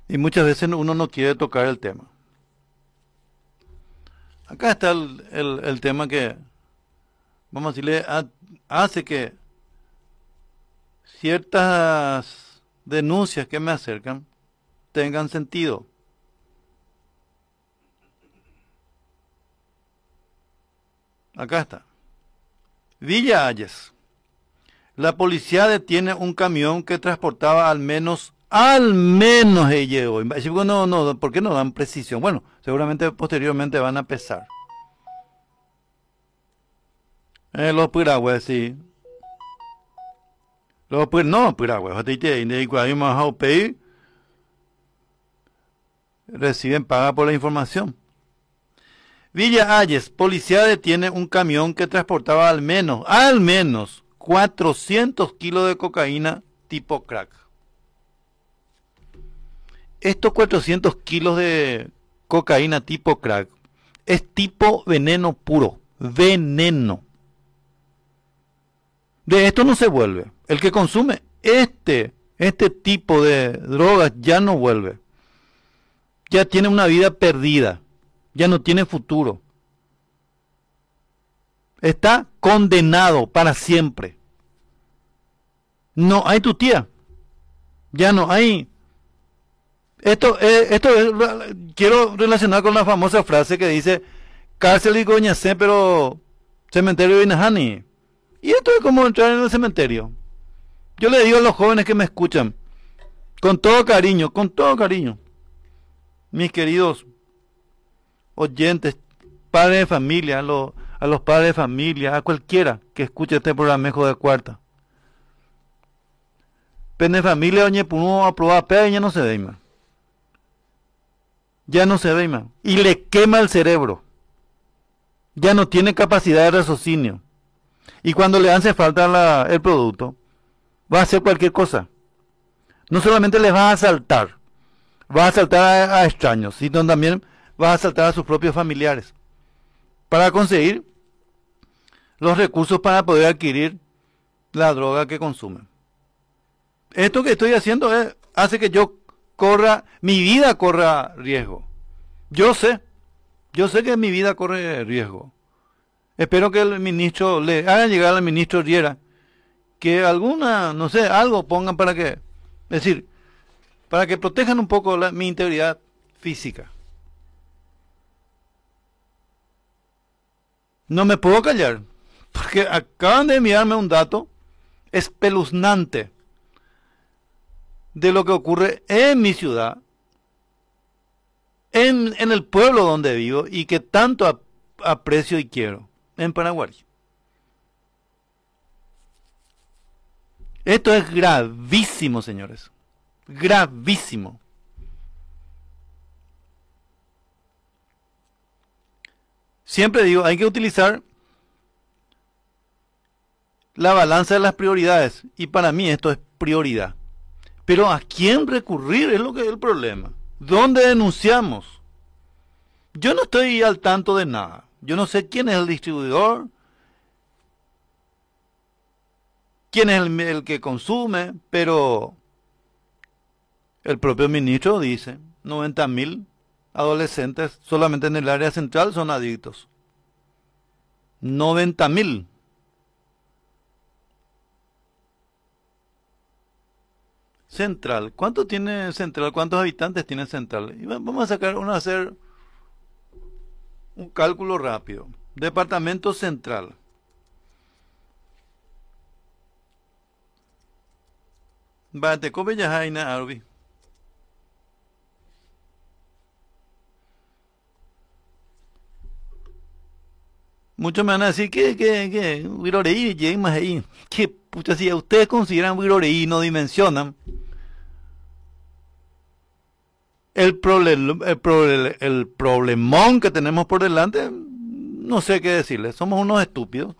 Y muchas veces uno no quiere tocar el tema. Acá está el tema que, vamos a decirle, hace que ciertas denuncias que me acercan tengan sentido. Acá está. Villa Hayes. La policía detiene un camión que transportaba al menos llegó. No, ¿por qué no dan precisión? Bueno, seguramente posteriormente van a pesar. Los piragües, sí. No, piragües, reciben paga por la información. Villa Hayes, policía detiene un camión que transportaba al menos 400 kilos de cocaína tipo crack. Estos 400 kilos de cocaína tipo crack es tipo veneno puro, veneno. De esto no se vuelve. El que consume este tipo de drogas ya no vuelve. Ya tiene una vida perdida. Ya no tiene futuro. Está condenado para siempre. No hay tu tía. Ya no hay. Quiero relacionar con la famosa frase que dice, cárcel y coñacé, pero cementerio de Inajani. Y esto es como entrar en el cementerio. Yo le digo a los jóvenes que me escuchan, con todo cariño, mis queridos oyentes, padres de familia, a los padres de familia, a cualquiera que escuche este programa Hijo de Cuarta. Pene familia, oñe, puno a probar ya no se ve más. Ya no se ve más. Y le quema el cerebro. Ya no tiene capacidad de raciocinio. Y cuando le hace falta el producto, va a hacer cualquier cosa. No solamente les va a asaltar, va a asaltar a extraños, sino también va a asaltar a sus propios familiares para conseguir los recursos para poder adquirir la droga que consumen. Esto que estoy haciendo hace que mi vida corra riesgo. Yo sé que mi vida corre riesgo. Espero que el ministro le haga llegar al ministro Riera que algo pongan para que, es decir, para que protejan un poco mi integridad física. No me puedo callar, porque acaban de enviarme un dato espeluznante de lo que ocurre en mi ciudad, en el pueblo donde vivo y que tanto aprecio y quiero, en Paraguay. Esto es gravísimo, señores. Gravísimo. Siempre digo, hay que utilizar la balanza de las prioridades. Y para mí esto es prioridad. Pero ¿a quién recurrir? Es lo que es el problema. ¿Dónde denunciamos? Yo no estoy al tanto de nada. Yo no sé quién es el distribuidor, quién es el que consume, pero el propio ministro dice, 90.000 adolescentes solamente en el área central son adictos. 90.000. Central. ¿Cuánto tiene Central? ¿Cuántos habitantes tiene Central? Y vamos a hacer un cálculo rápido. Departamento Central. Bate cobe ya haina arbi. Muchos me van a decir que Viroreí lleguen más ahí. Que pucha, si ustedes consideran Viroreí y no dimensionan el problemón que tenemos por delante, no sé qué decirles. Somos unos estúpidos.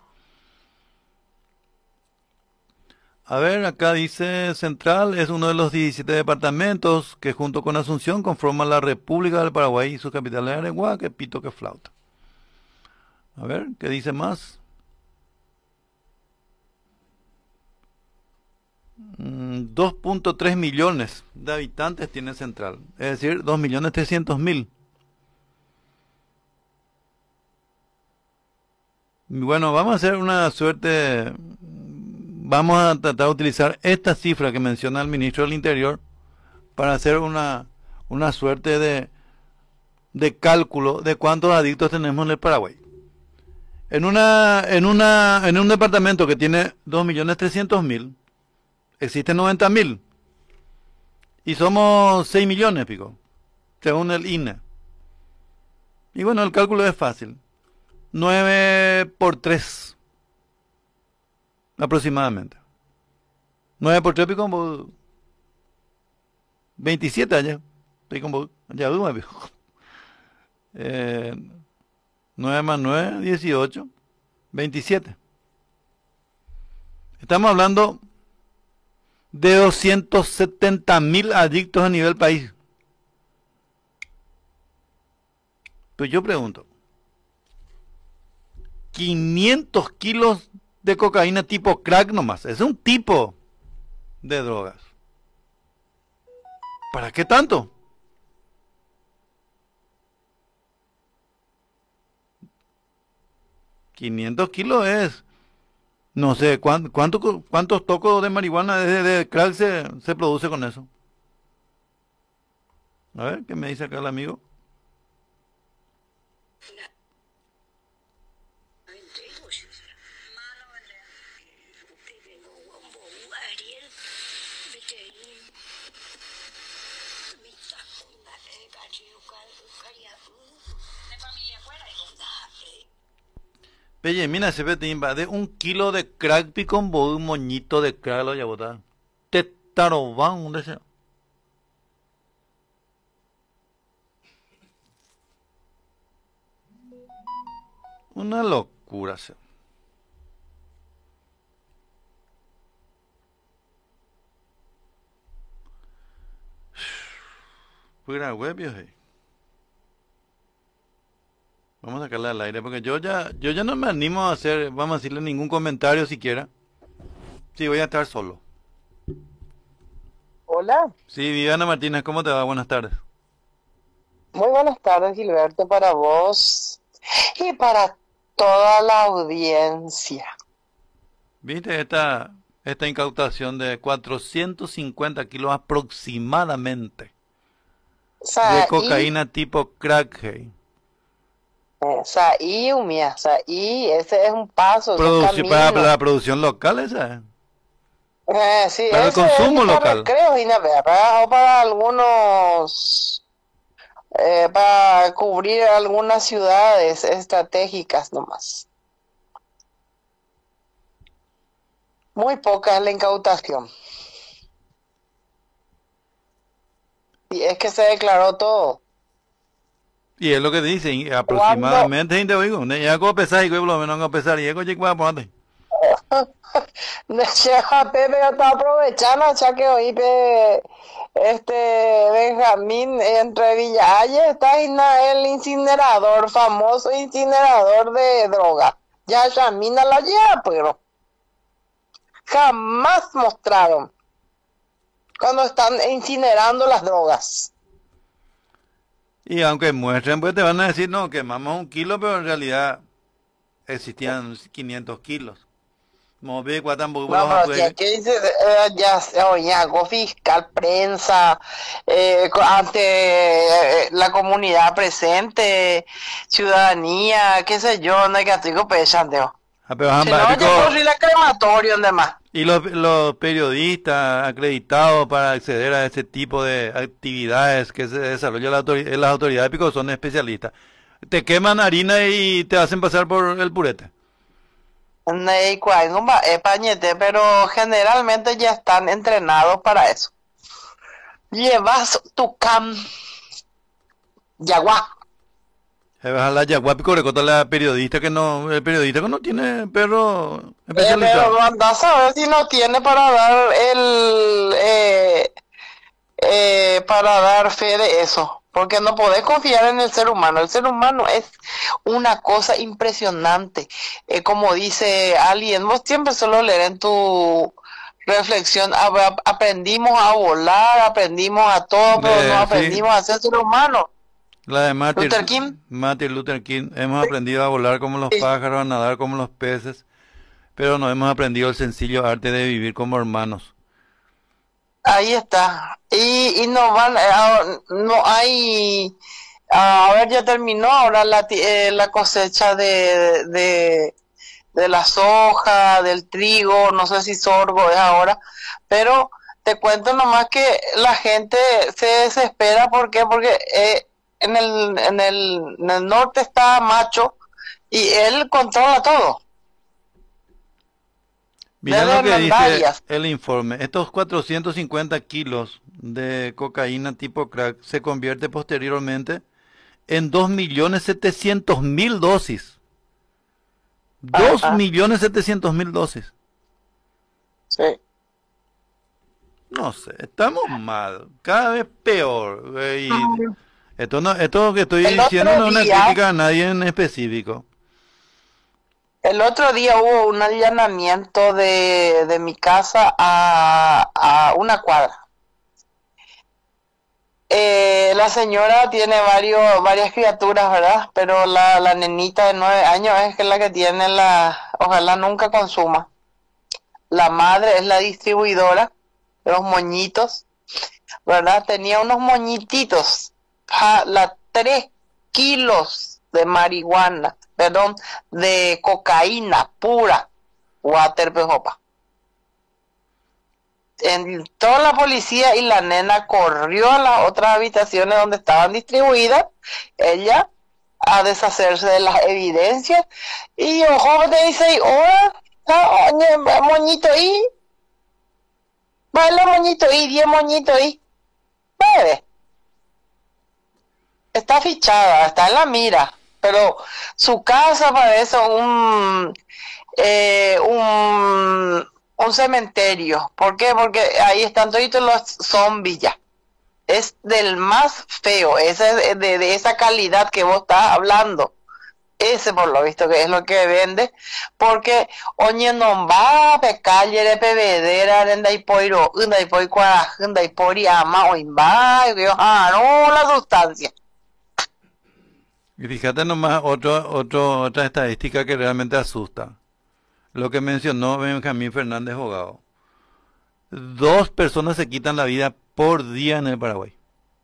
A ver, acá dice Central es uno de los 17 departamentos que junto con Asunción conforman la República del Paraguay y su capital es Areguá, que pito que flauta. A ver, ¿qué dice más? 2.3 millones de habitantes tiene Central, es decir, 2.300.000. Bueno, vamos a hacer una suerte, vamos a tratar de utilizar esta cifra que menciona el ministro del Interior para hacer una suerte de cálculo de cuántos adictos tenemos en el Paraguay. En un departamento que tiene 2.300.000, existen 90.000. Y somos 6 millones, pico, según el INE. Y bueno, el cálculo es fácil. 9 por 3, aproximadamente. 9 por 3, pico, 27 allá. Pico, ya, pico. 9 más 9, 18, 27. Estamos hablando de 270.000 adictos a nivel país. Pues yo pregunto, 500 kilos de cocaína tipo crack nomás, es un tipo de drogas. ¿Para qué tanto? $500 kilos es, no sé, ¿cuántos tocos de marihuana de crack se produce con eso? A ver, ¿qué me dice acá el amigo? Pelle, mira, se ve timba de 1 kilo de crack picombo, un moñito de crack lo llevó, te taroban, ¿dónde se? Una locura, se. Pura web, viejo. Vamos a sacarla al aire porque yo ya no me animo a hacer, vamos a decirle ningún comentario siquiera. Sí, voy a estar solo. Hola, Sí, Viviana Martínez, ¿cómo te va? Buenas tardes. muy buenas tardes, Gilberto, para vos y para toda la audiencia. ¿Viste esta incautación de 450 kilos aproximadamente de Saí, cocaína tipo crack, hey? Saí, Umia, Saí, ese es un paso, es un Para camino. la producción local esa, Sí, para el ese es ni consumo para local. recreos y nada, o para algunos, para cubrir algunas ciudades estratégicas nomás. Muy poca es la incautación. Y es que se declaró todo. Y es lo que dice, y Cuando aproximadamente, gente, oigo, ya como pesar, y por lo menos a pesar, y es que va a ponerte. Cheja Pepe está aprovechando, ya que hoy Benjamín entre Villa Haya está el incinerador, famoso incinerador de droga. Ya Yamina la lleva, pero jamás mostraron cuando están incinerando las drogas. Y aunque muestren, pues te van a decir, no, quemamos 1 kilo, pero en realidad existían 500 kilos. No ve tampoco No, los pero si apueros. aquí dice, ya se oye algo fiscal, prensa, ante la comunidad presente, ciudadanía, qué sé yo, no hay que hacer pesandeo. Pero Si no, ya corrí la crematorio, demás. y los periodistas acreditados para acceder a ese tipo de actividades que se desarrolla las autoridades pico son especialistas. Te queman harina y te hacen pasar por el purete. Pañete, pero generalmente ya están entrenados para eso. Llevas tu cam, yagua. Se va a la yaguapico, recota la periodista que no, el periodista que no tiene perro Pero especializado. andás a ver si no tiene para dar para dar fe de eso, porque no podés confiar en el ser humano. El ser humano es una cosa impresionante. Como dice alguien, vos siempre solo leer en tu reflexión, aprendimos a volar, aprendimos a todo, pero no Sí, aprendimos a ser ser humano. la de Luther King, Martin Luther King. Hemos aprendido a volar como los pájaros, a nadar como los peces, pero no hemos aprendido el sencillo arte de vivir como hermanos. ahí está. Y no van, no hay, a ver, ya terminó ahora la cosecha de la soja, del trigo, no sé si sorgo es ahora, pero te cuento nomás que la gente se desespera, ¿por qué? Porque en el norte está Macho y él controla todo, Mira desde lo que dice Hernandarias. el informe. Estos 450 kilos de cocaína tipo crack se convierte posteriormente en 2.700.000 dosis. dos Ajá, millones setecientos mil dosis. sí. No sé, estamos mal, cada vez peor. Y esto no, esto que estoy El diciendo otro no es una día, crítica a nadie en específico. el otro día hubo un allanamiento de mi casa a una cuadra. La señora tiene varias criaturas, ¿verdad? Pero la nenita de 9 años es que la que tiene ojalá nunca consuma. La madre es la distribuidora de los moñitos, ¿verdad? Tenía unos moñititos, la 3 kilos de marihuana, perdón, de cocaína pura, waterpejopa. Entró la policía y la nena corrió a las otras habitaciones donde estaban distribuidas, ella a deshacerse de las evidencias, y ojo de 6 horas, moñito y, baila moñito y, 10 moñito y, bebe, está fichada, está en la mira, pero su casa parece un cementerio. ¿Por qué? Porque ahí están todos los zombies ya. Es del más feo, ese es de esa calidad que vos estás hablando. Ese por lo visto que es lo que vende, porque oye no va a calle de bebedera en y poiro, y poi cuarajunda y pori ama o va, no la sustancia. Y fíjate nomás otra estadística que realmente asusta. Lo que mencionó Benjamín Fernández Hogado. 2 personas se quitan la vida por día en el Paraguay.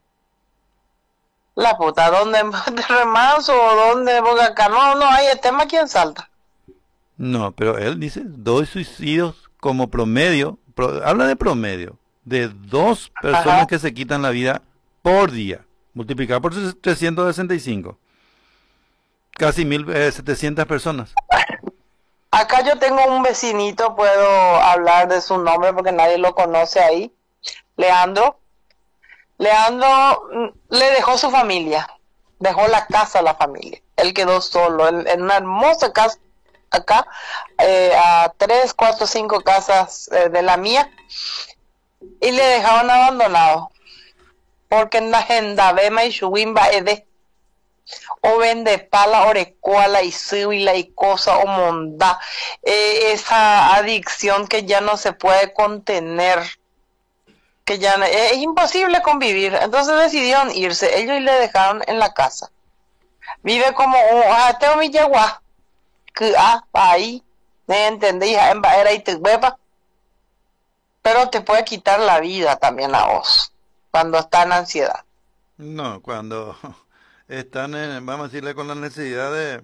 La puta, ¿dónde de remanso o dónde? Porque acá no hay el tema quién salta. No, pero él dice 2 suicidios como promedio, habla de promedio, de 2 personas Ajá. que se quitan la vida por día, multiplicado por 365, casi 1.700 personas. Acá yo tengo un vecinito, puedo hablar de su nombre porque nadie lo conoce ahí. Leandro. Leandro le dejó su familia, dejó la casa a la familia. Él quedó solo en una hermosa casa acá, a 3, 4, 5 casas de la mía, y le dejaron abandonado. Porque en la agenda Bema y Shuwimba Ede, o vende pala, orecuala y síbila y cosa o monda, esa adicción que ya no se puede contener, que ya es imposible convivir. Entonces decidieron irse, ellos y le dejaron en la casa. Vive como un ateo mi yagua, que ahí, ¿me entendí? Era y te beba, pero te puede quitar la vida también a vos cuando está en ansiedad. No, cuando están, vamos a decirle, con la necesidad de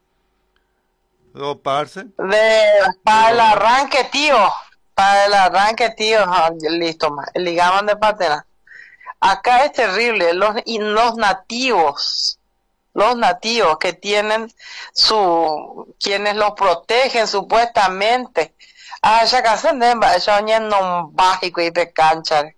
doparse, de Para el drogar. arranque, tío. Para el arranque, tío. Listo, más. El ligamen de patena. Acá es terrible. Los nativos que tienen quienes los protegen supuestamente. Ya que hacen de eso, no básico y pecancha.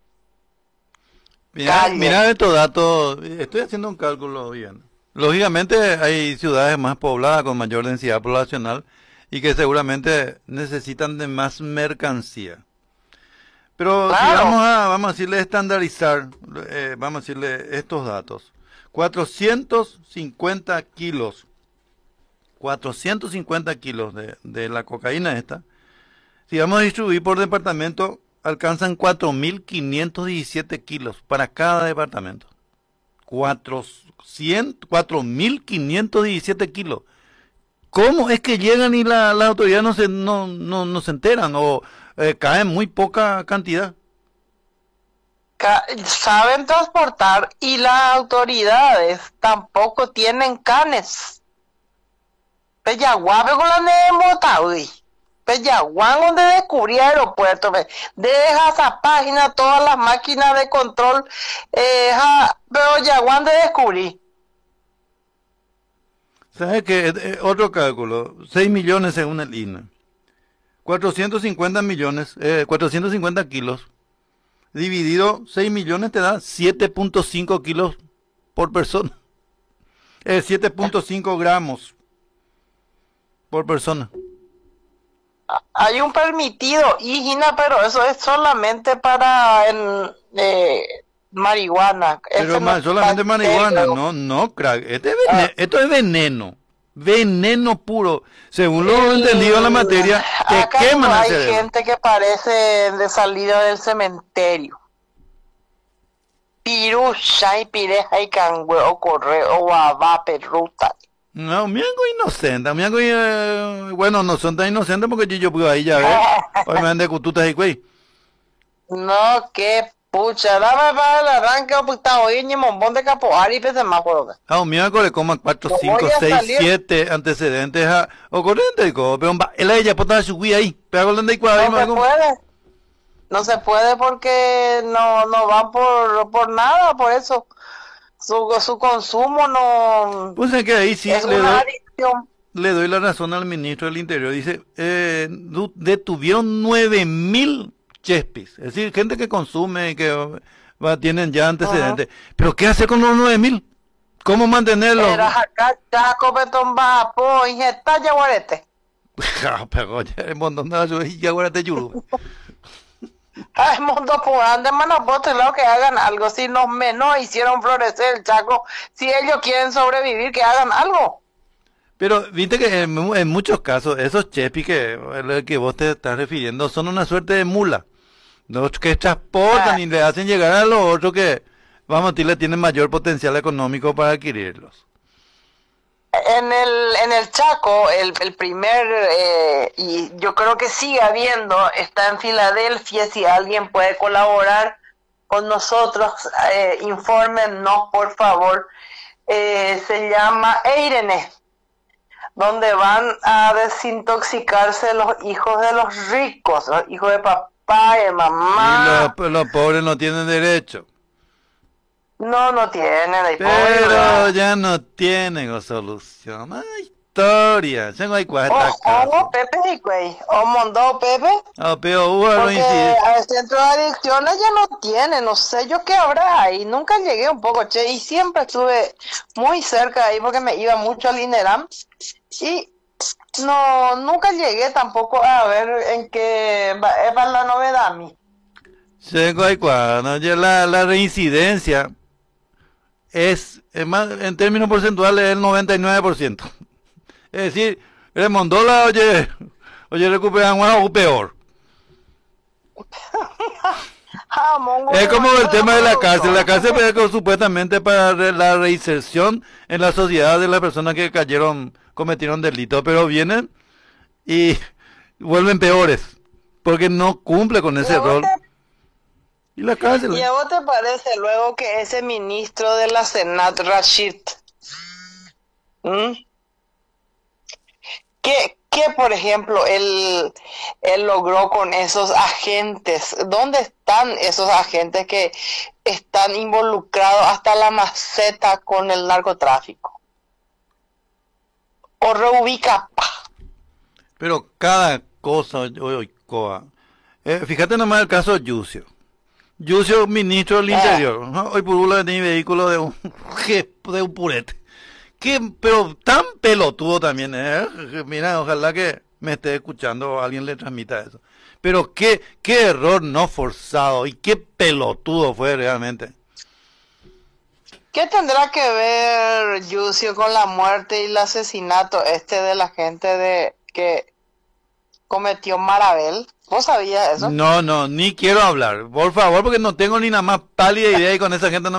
Mira Calle. estos datos, estoy haciendo un cálculo bien. Lógicamente hay ciudades más pobladas con mayor densidad poblacional y que seguramente necesitan de más mercancía. Pero si Claro. vamos a decirle estandarizar, vamos a decirle estos datos. 450 kilos, 450 kilos de la cocaína esta Si vamos a distribuir por departamento, alcanzan 4.517 kilos para cada departamento. 4.517 kilos. ¿Cómo es que llegan y la autoridad no se enteran o caen muy poca cantidad? Saben transportar y las autoridades tampoco tienen canes. Peyaguabe con la Nemo Peyaguán donde descubrí aeropuerto, deja esa página, todas las máquinas de control, pero Yaguán de descubrí. ¿Sabes qué? Otro cálculo, 6 millones según el INE. 450 millones, 450 kilos, dividido 6 millones te da 7.5 kilos por persona. 7.5 gramos por persona. Hay un permitido, Gina, pero eso es solamente para marihuana. Pero solamente marihuana, no, crack. Esto es veneno. Veneno puro. Según lo entendido en la materia, te queman el cerebro. Hay gente que parece de salida del cementerio. Pirucha y pireja y cangüe o correo o abá perruta. No, mi algo inocente, bueno, no son tan inocentes porque yo puedo ahí ya ver. Hoy me dan de cututas y güey. No, qué pucha, dame para el arranque o puta hoy ni mombón de capoar y pese más por acá. Mi algo le coma 4, 5, 6, 7 antecedentes o corriente, pero él ella puede subir ahí, pero con la no se puede. No se puede porque no van por nada, por eso. Su consumo no... Pues es que ahí sí es una adicción. Le doy la razón al ministro del Interior. Dice, detuvieron 9.000 chespis. Es decir, gente que consume y que tienen ya antecedentes. Pero ¿qué hace con los 9.000? ¿Cómo mantenerlos? Pero ya el montón de yaguarete yuru. Ay, mundo por ande, mano, bote lo que hagan algo. Si los menos hicieron florecer el Chaco, si ellos quieren sobrevivir, que hagan algo. Pero viste que en muchos casos, esos chepis que vos te estás refiriendo son una suerte de mula. Los que transportan y le hacen llegar a los otros que, vamos a decirle, tienen mayor potencial económico para adquirirlos. En el Chaco, el primer, y yo creo que sigue habiendo, está en Filadelfia. Si alguien puede colaborar con nosotros, infórmenos por favor. Se llama Eirene, donde van a desintoxicarse los hijos de los ricos, los hijos de papá y de mamá. Y los pobres no tienen derecho. No tienen. Pero ya no tienen solución. Ay, historia. Tengo ahí cuatro. O Pepe y güey. O Mondo Pepe. Porque el centro de adicciones ya no tiene. No sé yo qué habrá ahí. Nunca llegué un poco, y siempre estuve muy cerca ahí porque me iba mucho al INERAM. Y nunca llegué tampoco a ver en qué va la novedad a mí. Tengo ahí cuatro. Ya la reincidencia es más, en términos porcentuales, el 99%. Es decir, remondola, oye, recuperan más o peor. Es como el tema de la cárcel. La cárcel es supuestamente para la reinserción en la sociedad de las personas que cometieron delitos, pero vienen y vuelven peores, porque no cumple con ese rol. ¿Y la cárcel? ¿Y a vos te parece luego que ese ministro de la Senat, Rashid, ¿qué por ejemplo él logró con esos agentes? ¿Dónde están esos agentes que están involucrados hasta la maceta con el narcotráfico? O reubica. Pero cada cosa, fíjate nomás el caso de Yusio, ministro del Interior, ¿no? Hoy purula de mi vehículo de un purete. Pero tan pelotudo también, mira, ojalá que me esté escuchando o alguien le transmita eso. Pero qué error no forzado y qué pelotudo fue realmente. ¿Qué tendrá que ver Yusio con la muerte y el asesinato de la gente que cometió Marabel. ¿Vos sabías eso? No, no, ni quiero hablar. Por favor, porque no tengo ni nada más pálida idea y con esa gente no